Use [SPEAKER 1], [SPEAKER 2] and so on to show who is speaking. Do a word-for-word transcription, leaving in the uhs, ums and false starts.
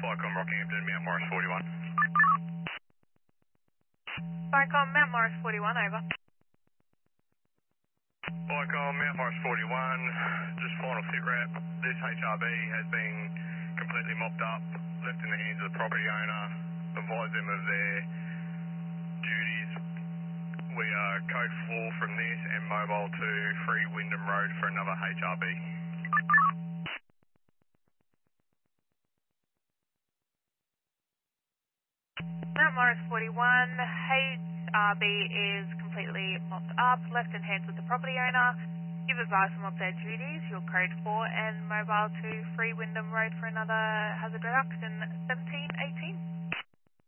[SPEAKER 1] Vicom Rockhampton, Mount Morris forty-one.
[SPEAKER 2] Vicom Mount Morris forty-one, over.
[SPEAKER 1] Vicom Mount Morris forty-one, just final sit rep. This H R B has been completely mopped up, left in the hands of the property owner. Advise them of their duties. We are code four from this and mobile to Free Wyndham Road for another H R B.
[SPEAKER 2] Mount Morris forty-one, H R B is completely mopped up, left in hands with the property owner. Give advice them of their duties, your code four and mobile to Free Wyndham Road for another hazard reduction seventeen eighteen.